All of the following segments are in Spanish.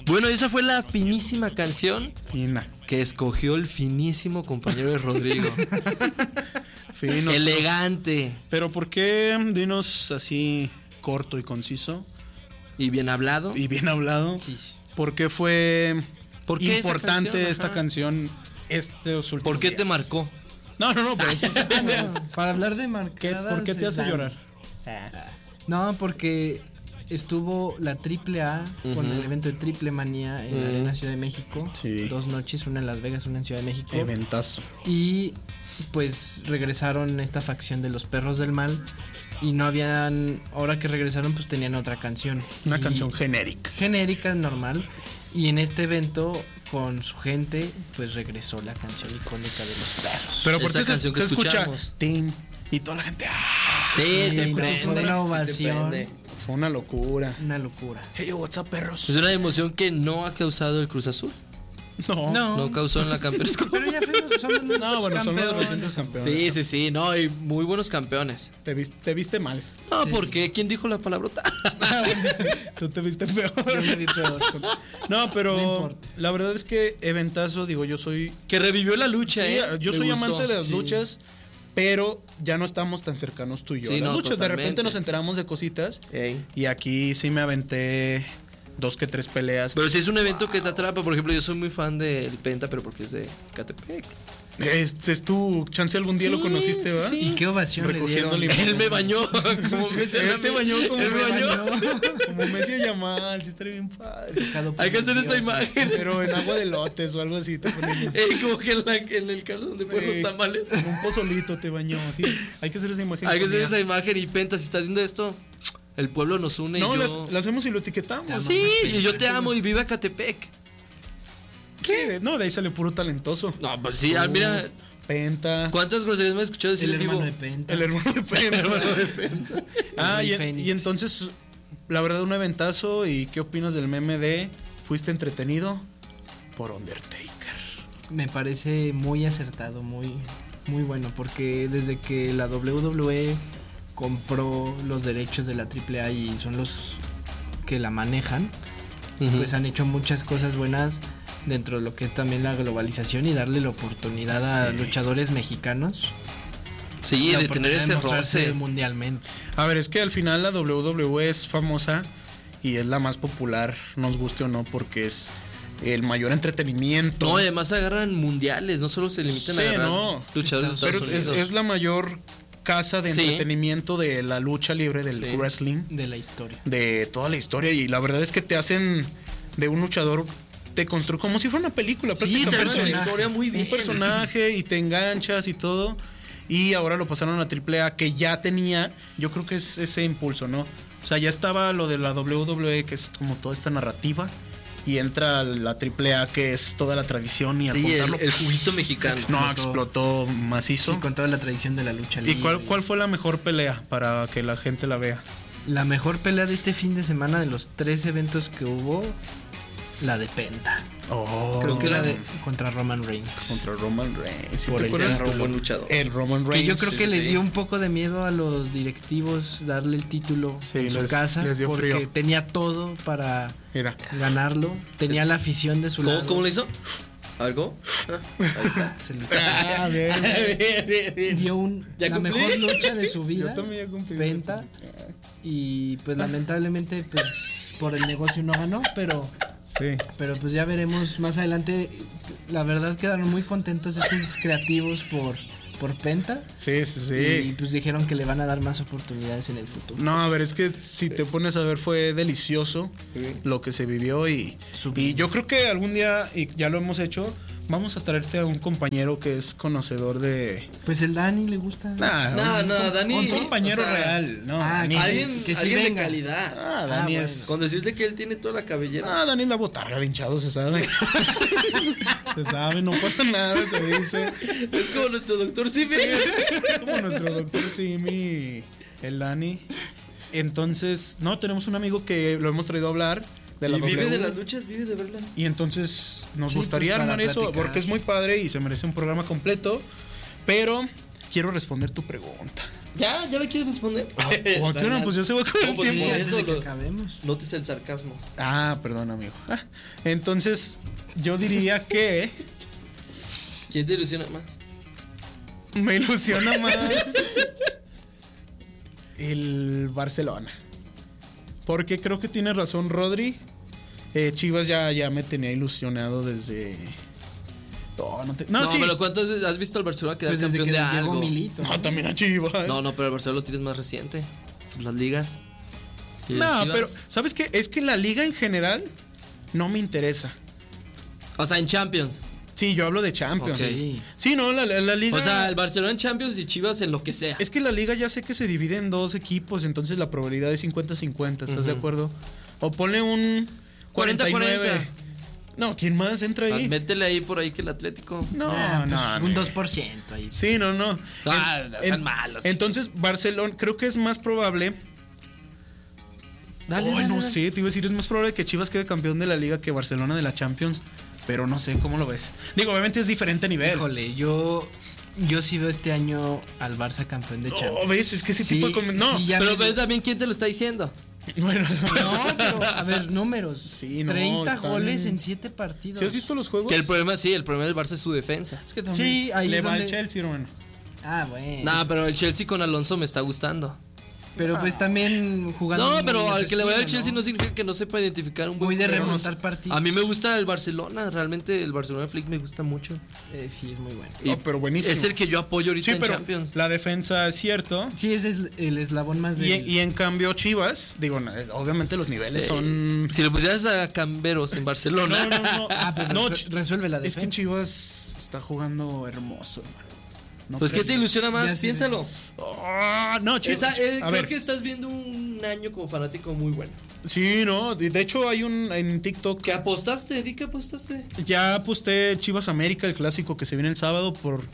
Bueno, esa fue la finísima canción Fina. que escogió el finísimo compañero de Rodrigo. Fino. Elegante. Pero ¿por qué? Dinos así corto y conciso Y bien hablado. y bien hablado. Sí. ¿Por qué fue ¿Por qué esa importante canción? esta Ajá. canción estos últimos ¿Por qué te días? marcó? No, pero eso sí tiene- Para hablar de ¿Qué- marcadas. ¿Por qué te hace Dani. llorar? No, porque estuvo la AAA con el evento de Triple Manía en la Arena Ciudad de México. Sí. 2 noches, una en Las Vegas, una en Ciudad de México. Eventazo. Y pues regresaron esta facción de los Perros del Mal. Y no habían, ahora que regresaron, pues tenían otra canción. Una Y- canción genérica. genérica, normal. Y en este evento, con su gente, pues regresó la canción icónica de los perros. Pero ¿por Esa qué se canción que escucha? escuchamos. Tin, y toda la gente. Sí, te fue prende. una sí ovación. te prende. Fue una locura. Una locura. Hey, what's up, perros? Es una emoción que no ha causado el Cruz Azul. No. No causó en la Campeones Cup. Pero ya fuimos, somos los No, bueno, son los campeones. recientes campeones. Sí, no, hay muy buenos campeones. Te viste mal. No, Sí. ¿por qué? ¿Quién dijo la palabrota? Tú te viste peor. Yo me vi peor. No, pero No importa. la verdad es que eventazo, digo, yo soy. Que revivió la lucha, Sí, yo Me soy gustó. amante de las Sí. luchas, pero ya no estamos tan cercanos tú y yo. Sí, a las no, luchas, de totalmente. repente nos enteramos de cositas. Ey. Y aquí sí me aventé 2 que 3 peleas. Pero si es un evento que te atrapa, por ejemplo, yo soy muy fan del Penta, pero porque es de Catepec. Es tu chance algún día Sí, lo conociste, sí, ¿va? sí. ¿Y qué ovación le Recogiendo dieron? limón. Él me bañó. Como Messi, Él te bañó como Él me Messi. bañó. Como Messi a Yamal, sí estaría bien padre. Tocado por Hay que hacer los esa dioses. imagen. Pero en agua de lotes o algo así te ponen. Como que en el caso donde ponen los tamales. En un pozolito te bañó, sí. Hay que hacer esa imagen. Hay que hacer con esa ella. imagen. Y Penta, si estás viendo esto, el pueblo nos une. No, y yo... la hacemos y lo etiquetamos. Sí, y yo te amo y viva Catepec. Sí, no, de ahí sale puro talentoso. No, pues sí, mira, Penta. ¿cuántas groserías me he escuchado decir? El hermano Digo, de Penta. El hermano de Penta. Ah, Rey y, Fénix. y entonces, la verdad, un aventazo. ¿Y qué opinas del meme de fuiste entretenido por Undertaker? Me parece muy acertado, muy bueno, porque desde que la WWE compró los derechos de la AAA y son los que la manejan, pues han hecho muchas cosas buenas dentro de lo que es también la globalización y darle la oportunidad a luchadores mexicanos. sí, la de tener oportunidad ese mostrarse roce. mundialmente. A ver, es que al final la WWE es famosa y es la más popular, nos guste o no, porque es el mayor entretenimiento. No, y además agarran mundiales, no solo se limitan Sí, a agarrar no. luchadores de Estados Pero Unidos. es la mayor casa de Sí. entretenimiento de la lucha libre, del Sí. wrestling, De la historia. de toda la historia. Y la verdad es que te hacen de un luchador, te construye como si fuera una película. Sí, te prácticamente. arman la historia muy bien. Un personaje y te enganchas y todo. Y ahora lo pasaron a AAA, que ya tenía, yo creo que es ese impulso, ¿no? O sea, ya estaba lo de la WWE, que es como toda esta narrativa. Y entra la AAA, que es toda la tradición. Y al Sí, contarlo, el juguito mexicano. no, explotó macizo. Sí, con toda la tradición de la lucha ¿Y libre. cuál fue la mejor pelea para que la gente la vea? La mejor pelea de este fin de semana de los 3 eventos que hubo, la de Penta. Oh, Creo que era de contra Roman Reigns. contra Roman Reigns. ¿Sí Por te ese acuerdas? Agarró un buen luchador. El Roman Que Reigns. yo creo que sí, les sí. dio un poco de miedo a los directivos darle el título Sí, en su les- casa les dio porque frío. tenía todo para Mira. ganarlo, tenía la afición de su lado. ¿Cómo le hizo? ¿Algo? Ahí está. Se le- Ah, bien. Bien, bien. dio Ya la cumplí. mejor lucha de su vida. Yo también ya cumplí. Penta. Y pues lamentablemente pues por el negocio no ganó, pero Sí. pues ya veremos más adelante. La verdad quedaron muy contentos estos creativos por Penta. Sí, sí, Y sí. pues dijeron que le van a dar más oportunidades en el futuro. No, a ver, es que si te pones a ver fue delicioso lo que se vivió y yo creo que algún día, y ya lo hemos hecho, vamos a traerte a un compañero que es conocedor de... Pues el Dani le gusta. No, Dani. Un compañero o sea, real, no. ah, Dani. Alguien, Que sí alguien de venga. calidad. Dani Ah, es... Con decirte que él tiene toda la cabellera. Dani es la botarga de hinchado, se sabe. Se sabe, no pasa nada, se dice. Es como nuestro doctor Simi. Como nuestro doctor Simi, el Dani. Entonces, no, tenemos un amigo que lo hemos traído a hablar de la Y vive W. de las luchas, vive de verla. Y entonces nos Sí, gustaría pues, para armar eso platicar. porque es muy padre y se merece un programa completo. Pero quiero responder tu pregunta. ¿Ya le quieres responder? ¿O a qué hora? Pues ya se va con el pues, tiempo. por Antes eso de que lo- acabemos. Notes el sarcasmo. Ah, perdón, amigo. Entonces, yo diría que ¿Quién te ilusiona más? me ilusiona más el Barcelona. Porque creo que tiene razón Rodri. Chivas ya me tenía ilusionado desde... No, No, sí. pero ¿cuántas veces has visto al Barcelona quedar Pues desde campeón que de llegó algo? Milito. No, también a Chivas. No, pero el Barcelona lo tienes más reciente. Las ligas. Y las No, Chivas- pero ¿sabes qué? Es que la liga en general no me interesa. O sea, en Champions. Sí, yo hablo de Champions. Ok. Sí, no, la liga... O sea, el Barcelona en Champions y Chivas en lo que sea. Es que la liga ya sé que se divide en dos equipos, entonces la probabilidad es 50-50, ¿estás de acuerdo? O ponle un 49. 40-40. No, ¿quién más entra ahí? Métele ahí por ahí que el Atlético. No, Pues, no. un no. 2% ahí. Sí, no. Son malos. Entonces, Barcelona, creo que es más probable. Dale, Ay, dale, no dale. sé, te iba a decir, es más probable que Chivas quede campeón de la liga que Barcelona de la Champions. Pero no sé, ¿cómo lo ves? Digo, obviamente es diferente nivel. Híjole, yo sí veo este año al Barça campeón de Champions. No, ves, es que ese Sí, tipo de no, sí, ya Pero me- ve también quién te lo está diciendo. bueno, No, pero a ver, números. Sí, no, 30 están- goles en 7 partidos. ¿sí has visto los juegos? Que el problema del Barça es su defensa. Es que también Sí, ahí le es va al donde- Chelsea, hermano. Ah, bueno. Nah, pero el Chelsea con Alonso me está gustando. Pero pues también jugando. No, muy pero a al su que le vaya al estilo, Chelsea no significa que no sepa identificar un buen Muy de jugador. remontar partidos. A mí me gusta el Barcelona, realmente el Barcelona Flick me gusta mucho. Sí, es muy bueno. Y No, pero buenísimo. Es el que yo apoyo ahorita Sí, en pero Champions. la defensa es cierto. Sí, ese es el eslabón más de. Y en cambio Chivas, digo, obviamente los niveles son... Si le pusieras a Camberos en Barcelona. No. Ah, pero No, resuelve la es defensa. que Chivas está jugando hermoso, hermano. No Pues ¿qué crees. te ilusiona Ya más? sé. Piénsalo. Ah, no, Chivas. Creo ver. que estás viendo un año como fanático muy bueno. Sí, no. De hecho, hay un en TikTok. ¿Qué apostaste? Di que apostaste. Ya aposté Chivas América, el clásico que se viene el sábado.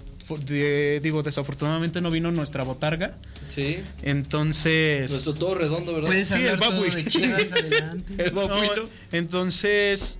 Digo, desafortunadamente no vino nuestra botarga. Sí. Entonces. Nuestro todo redondo, ¿verdad? Puedes Sí, el hablar todo Babui. de Chivas adelante. El No, Babuino. entonces.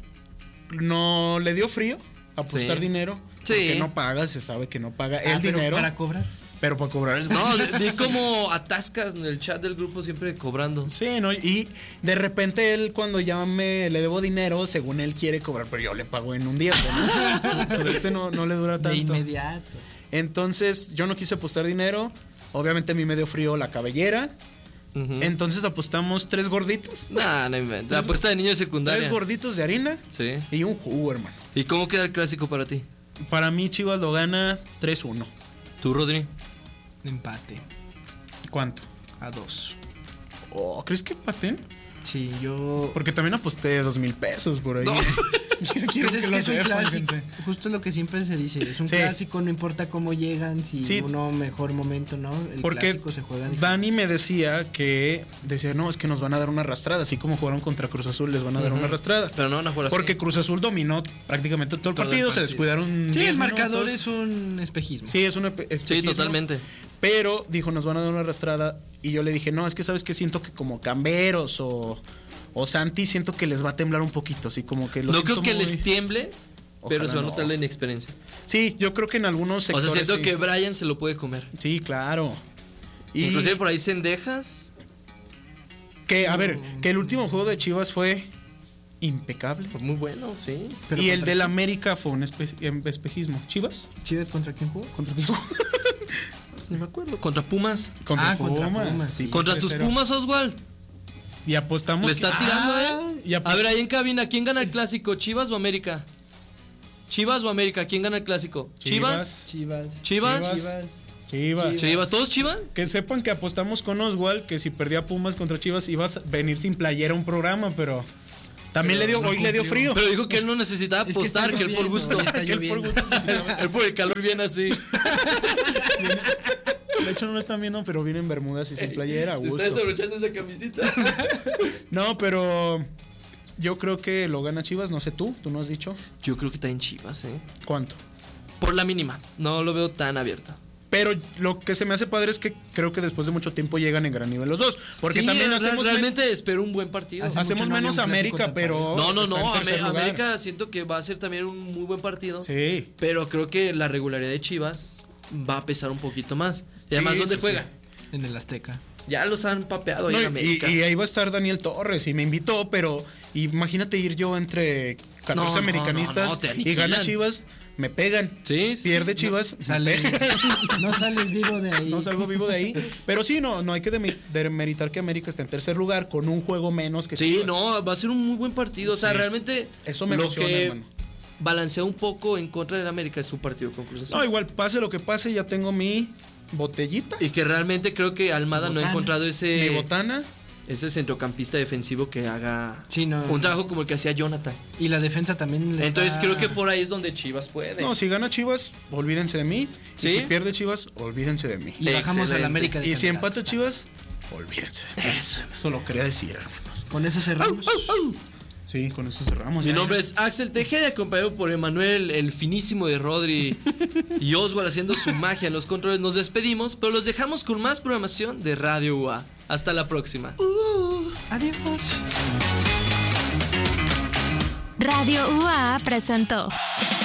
No le dio frío apostar Sí. dinero. Sí. Porque no paga, se sabe que no paga el Pero dinero. para cobrar. Pero para cobrar es No, vi como atascas en el chat del grupo siempre cobrando. Sí, ¿no? Y de repente él cuando ya le debo dinero, según él quiere cobrar, pero yo le pago en un día. ¿No? Su no le dura De tanto. inmediato. Entonces yo no quise apostar dinero. Obviamente a mí me dio frío la cabellera. Ujú. Entonces apostamos 3 gorditos. Nah, no inventes. Apuesta de niño de secundaria. 3 gorditos de harina Sí. y un jugo, hermano. ¿Y cómo queda el clásico para ti? Para mí Chivas lo gana 3-1. ¿Tú, Rodri? Empate. ¿Cuánto? A 2. Oh, ¿crees que empaten? Sí, yo. Porque también aposté 2,000 pesos por ahí. No. Quiero Pues es que que lo es un sepan, clásico. gente. Justo lo que siempre se dice. Es un Sí. clásico, no importa cómo llegan, si Sí. uno mejor momento, ¿no? El Porque clásico se juega diferente. Dani me decía, no, es que nos van a dar una arrastrada, así como jugaron contra Cruz Azul, les van a dar una arrastrada. Pero no van a jugar así. Porque Cruz Azul dominó prácticamente todo el Todo el partido, se partido. descuidaron. Sí, 10 el marcador minutos. es un espejismo. Sí, es un Sí, espejismo. totalmente. Pero dijo, nos van a dar una arrastrada. Y yo le dije, no, es que sabes que siento que como Camberos o Santi, siento que les va a temblar un poquito, así como que No creo siento que muy- les tiemble, pero Ojalá se va a no. notar la inexperiencia. Sí, yo creo que en algunos O sectores. sea, siento sí. que Brian se lo puede comer. Sí, claro. Y Inclusive por ahí Cendejas. que, a ver, que el último juego de Chivas fue impecable. Fue muy bueno, sí. Pero Y el contra del América fue un espejismo. ¿Chivas? ¿Chivas contra quién jugó? ¿Contra quién jugó? Pues ni me acuerdo. Contra Pumas. Contra Pumas, sí, Contra tus 3-0. Pumas, Oswald. Y apostamos. Le está que- tirando, y ¿eh? A ver, ahí en cabina, ¿quién gana el clásico? ¿Chivas o América? ¿Chivas o América? ¿Quién gana el clásico? ¿Chivas? Chivas. ¿Chivas? Chivas. ¿Chivas? ¿Todos Chivas? Que sepan que apostamos con Oswald que si perdía Pumas contra Chivas ibas a venir sin playera a un programa, pero también Pero no hoy le dio cumplió. frío. Pero dijo que él no necesitaba Es que apostar, está que él por lloviendo, gusto. está Que él por lloviendo. gusto. Él por el calor viene así. De hecho no lo están viendo, pero viene en bermudas y sin playera, a Se está gusto. desabrochando esa camisita. No, pero yo creo que lo gana Chivas, no sé tú no has dicho. Yo creo que está en Chivas, ¿eh? ¿Cuánto? Por la mínima. No lo veo tan abierto. Pero lo que se me hace padre es que creo que después de mucho tiempo llegan en gran nivel los dos. Porque Sí, también hacemos, realmente espero un buen partido. Hace hacemos mucho no menos había un clásico América, tan pero. No, está en tercer lugar. América siento que va a ser también un muy buen partido. Sí. Pero creo que la regularidad de Chivas va a pesar un poquito más. Y además, Sí, ¿dónde sí, juega? sí. En el Azteca. Ya los han papeado ahí No, en América. y ahí va a estar Daniel Torres y me invitó, pero imagínate ir yo entre 14 No, americanistas no, te y aniquilan. gana Chivas, me pegan. Sí, sí, Pierde sí. Chivas, me Sales, pegan. no sales vivo de ahí. No salgo vivo de ahí. Pero sí, no hay que demeritar que América está en tercer lugar con un juego menos que Sí, Chivas. no, va a ser un muy buen partido. O sea, Sí. realmente Eso me lo emociona, que hermano. balancea un poco en contra del América es su partido con Cruz Azul. No, igual, pase lo que pase, ya tengo mi botellita, Y que realmente creo que Almada no ha Botana. encontrado mi ese botana. centrocampista defensivo que haga Sí, no. un trabajo como el que hacía Jonathan. Y la defensa también le Entonces está- creo que por ahí es donde Chivas puede. No, si gana Chivas, olvídense de mí. ¿Sí? Y si pierde Chivas, olvídense de mí. Y bajamos Excelente. al América de Y si candidato. empata Chivas, olvídense de mí. Eso lo quería decir, hermanos. Con eso cerramos. Sí, con eso cerramos. Mi ya. nombre es Axel Tejeda, acompañado por Emanuel, el finísimo de Rodri, y Oswald haciendo su magia en los controles. Nos despedimos, pero los dejamos con más programación de Radio UA. Hasta la próxima. Adiós. Radio UA presentó